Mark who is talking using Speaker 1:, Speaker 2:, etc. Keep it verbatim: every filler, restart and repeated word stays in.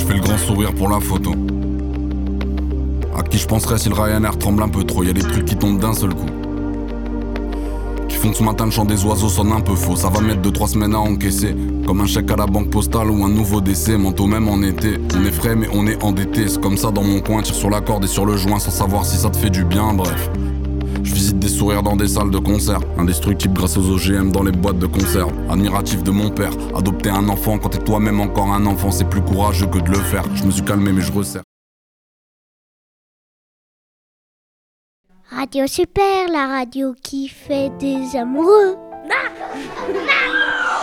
Speaker 1: Je fais le grand sourire pour la photo. À qui je penserais si le Ryanair tremble un peu trop? Y'a des trucs qui tombent d'un seul coup, qui font que ce matin le chant des oiseaux sonne un peu faux. Ça va mettre deux trois semaines à encaisser, comme un chèque à la banque postale ou un nouveau décès. Manteau même en été, on est frais mais on est endetté. C'est comme ça dans mon coin, tire sur la corde et sur le joint sans savoir si ça te fait du bien, bref. Je visite des sourires dans des salles de concert, indestructible grâce aux O G M dans les boîtes de conserve. Admiratif de mon père, adopter un enfant quand t'es toi-même encore un enfant, c'est plus courageux que de le faire. Je me suis calmé mais je resserre.
Speaker 2: Radio Super, la radio qui fait des amoureux.